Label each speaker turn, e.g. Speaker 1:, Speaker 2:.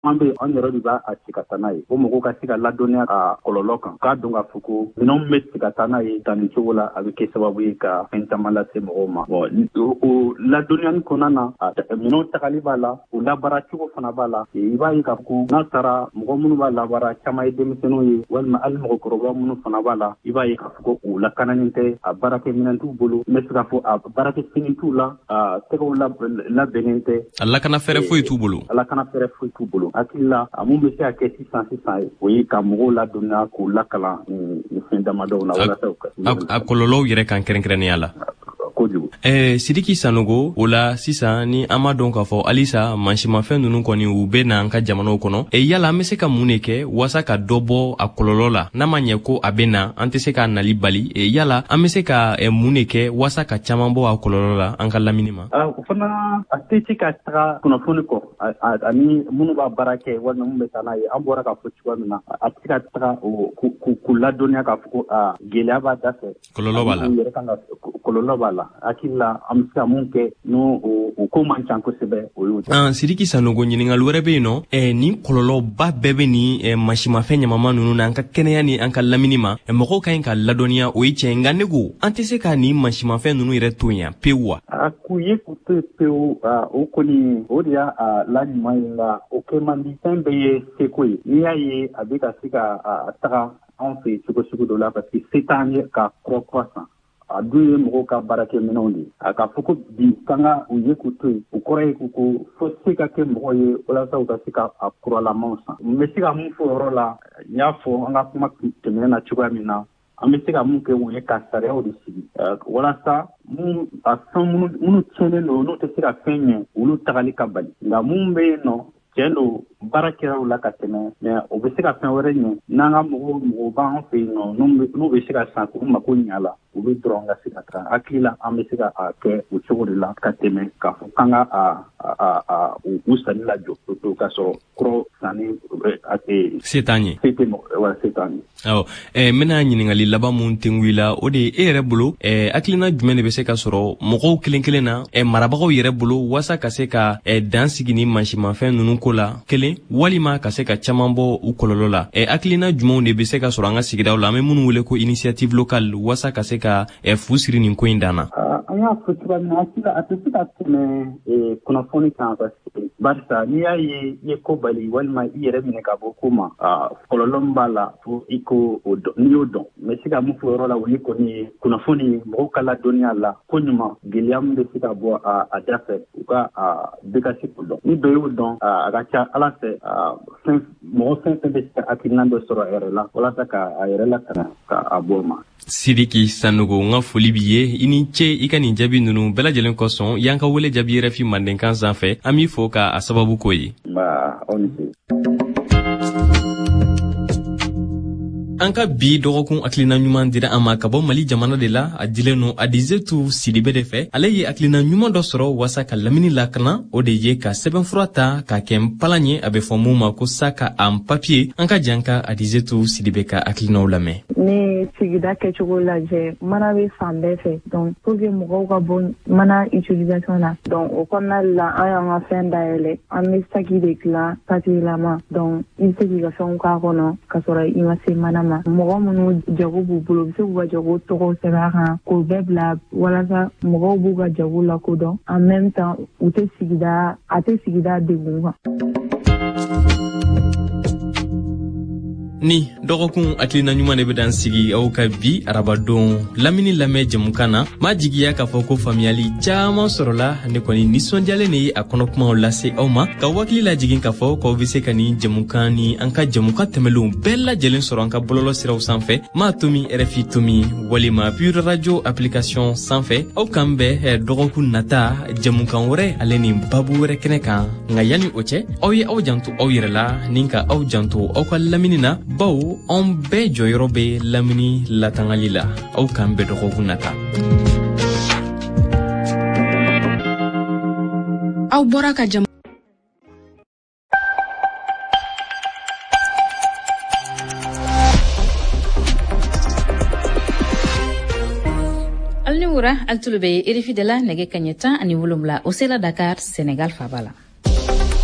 Speaker 1: Ambe on yɛrɛ de b'a cika taa n'a ye o mɔgɔw ka se ka ladɔnniya ka kɔlɔlɔ kan k'a dɔn k'a fɔ ko minɛnw bɛ cika taa n'a ye tan nin cogo la a bɛ kɛ sababu ye ka fɛn caman lase mɔgɔw ma o ladɔnniyali kɔnɔna na minɛnw tagali b'a la o labaara cogo fana b'a la i b'a ye k'a fɔ n'a taara mɔgɔ minnu b'a labaara caman ye denmisɛnninw ye walima hali mɔgɔkɔrɔba minnu fana b'a la i b'a ye k'a fɔ ko o lakananin tɛ a baarakɛminɛn t'u bolo n bɛ se k'a fɔ a baarakɛfini t'u la tɛgɛw labɛnnen tɛ
Speaker 2: a lakana fɛrɛ foyi t'u bolo
Speaker 1: hakili la mun bɛ se ka kɛ sisan ye o ye ka mɔgɔw ladɔnniya k'u lakalan ni fɛn damadɔw la walasa
Speaker 2: a kɔlɔlɔw yɛrɛ kan kɛrɛnkɛrɛnnenya la Sidiki Sanogo o la sisan ni an ma dɔn k'a fɔ halisa mansimafɛn ninnu kɔni u bɛ na an ka jamanaw kɔnɔ yala an bɛ se ka mun de kɛ walasa ka dɔ bɔ a kɔlɔlɔ la n'a ma ɲɛ ko a bɛ na an tɛ se k'a nali bali yala an bɛ se ka mun de kɛ walasa ka caman bɔ a kɔlɔlɔ la an ka lamini ma
Speaker 1: o fana a tɛ se ka taga kunnafoni kɔ ani minnu b'a baara kɛ walima mun bɛ taa n'a ye an bɔra k'a fɔ cogoya min na a tɛ se ka taga k'u ladɔnniya k'a fɔ ko gɛlɛya b'a da fɛ kɔlɔlɔ b'a la hakili la an bɛ se ka mun kɛ n'o ko man ca kosɛbɛ o y'o
Speaker 2: Sidiki Sanogo ɲininkali wɛrɛ bɛ yen nɔ nin kɔlɔlɔba bɛɛ bɛ nin mansimafɛn ɲamama ninnu na an ka kɛnɛya ni an ka lamini ma mɔgɔw ka ɲi ka ladɔnniya o ye tiɲɛ nka ne ko an tɛ se ka nin mansimafɛn ninnu yɛrɛ to yan pewu wa
Speaker 1: k'u ye k'u to pewu o kɔni o de y'a la ɲuman ye nka o kɛ man di fɛn bɛɛ ye seko ye n'i y'a ye a bɛ ka se ka taga anw fɛ cogo sugu dɔ la parce que se t'an ye ka kura san a dun ye mɔgɔw ka baarakɛminɛnw de a ka fɔ ko bi kan ka u ye k'u to yen o kɔrɔ ye ko fo se ka kɛ mɔgɔ ye walasa u ka se ka kuralamanw san n bɛ se ka mun fɔ yɔrɔ la n y'a fɔ an ka kuma tɛmɛnen na cogoya min na an bɛ se ka mun kɛ o ye ka sariyaw de sigi walasa fɛn minnu tiɲɛnen don n'u tɛ se ka fɛn ɲɛ olu tagali ka bali nka mun bɛ yen nɔ tiɲɛ don baarakɛlaw la ka tɛmɛ mais o bɛ se ka fɛn wɛrɛ ɲɛ n'an ka mɔgɔw b'an fɛ yen nɔ n'u bɛ se ka san k'u mako ɲɛ a la u bɛ dɔrɔn ka se ka taa hakili la an bɛ se ka kɛ o cogo de la ka tɛmɛ k'a fɔ k'an ka u sanni lajɔ to k'a sɔrɔ kɔrɔ sanni
Speaker 2: se t'an ye
Speaker 1: se t'an ye
Speaker 2: n bɛna ɲininkali laban mun tɛngu i la o de ye e yɛrɛ bolo hakilina jumɛn de bɛ se ka sɔrɔ mɔgɔw kelen kelen na marabagaw yɛrɛ bolo walasa ka se ka dan sigi ni mansimafɛn ninnu ko la kelen walima ka se ka caman bɔ u kɔlɔlɔ la hakilina jumɛnw de bɛ se ka sɔrɔ an ka sigidaw la an bɛ minnu wele ko initiative locale walasa ka se ka fu siri nin ko in dan na
Speaker 1: an y'a fɔ cogoya min na a tɛ se ka tɛmɛ kunnafoni kan barisa n'i y'a ye i ye ko bali walima i yɛrɛ minɛ ka bɔ ko ma kɔlɔlɔ min b'a la fo i ko n'i y'o dɔn n bɛ se ka mun fɔ yɔrɔ la o ye kɔni ye kunnafoni mɔgɔw ka ladɔnniya la ko ɲuman gɛlɛya min bɛ se ka bɔ a da fɛ u ka bɛɛ ka se k'o dɔn ni dɔ y'o dɔn a ka ca ala fɛ mɔgɔ fɛn fɛn bɛ se ka hakilina dɔ sɔrɔ a yɛrɛ la walasa k'a yɛrɛ lakana k'a bɔ o ma
Speaker 2: Sidiki Sanogo n ka foli b'i ye i ni ce i ka nin jaabi ninnu bɛɛ lajɛlen kosɔn y'an ka wele jaabi RFI Mandenkan sanfɛ an b'i fo k'a sababu ko ye
Speaker 1: aw ni ce
Speaker 2: an ka bi dɔgɔkun hakilina ɲuman dira an ma ka bɔ Mali jamana de la a dilen no Adizetu Sidibe de fɛ ale ye hakilina ɲuman dɔ sɔrɔ wasa ka lamini lakana o de ye ka sɛbɛnfura ta ka kɛ npalan ye a bɛ fɔ mun ma ko saka en papier an ka jan ka Adizetu Sidibe ka hakilinaw lamɛn
Speaker 3: ni sigida kɛcogo lajɛ mana bɛ fan bɛɛ fɛ donc pour que mɔgɔw ka bɔ mana utilisation na donc o kɔnɔna la an y'an ka fɛn dayɛlɛ an bɛ saki de dilan papier lama donc i bɛ se k'i ka fɛnw k'a kɔnɔ ka sɔrɔ i ma se mana ma mɔgɔ minnu jago b'u bolo u bɛ se k'u ka jago tɔgɔw sɛbɛn a kan k'o bɛɛ bila walasa mɔgɔw b'u ka jago lakodɔn en même temps a tɛ sigida degun kan.
Speaker 2: Ni dɔgɔkun hakilina ɲuman de bɛ dan sigi aw ka bi arabadon lamini lamɛn jɛmukan na ma jigiya k'a fɔ ko faamuyali caman sɔrɔla ne kɔni nisɔndiyalen de ye a kɔnɔkumaw lase aw ma ka wakili lajigin k'a fɔ k'aw bɛ se ka nin jɛmukan ni an ka jɛmukan tɛmɛlenw bɛɛ lajɛlen sɔrɔ an ka bɔlɔlɔ siraw sanfɛ maa tomi RFI tomi walima Pure Radio application sanfɛ aw kan bɛɛ dɔgɔkun nata jɛmukan wɛrɛ ale ni babu wɛrɛ kɛnɛ kan nka yanni o cɛ aw ye aw janto aw yɛrɛ la ni ka aw janto aw ka lamini na bawo an bɛɛ jɔyɔrɔ bɛ lamini latangali la aw kan bɛɛ dɔgɔkun nata
Speaker 4: aw bɔra ka jam Alniwura altulube RFI de la nege kanyeta ani wolumla o sela Dakar Senegal fabala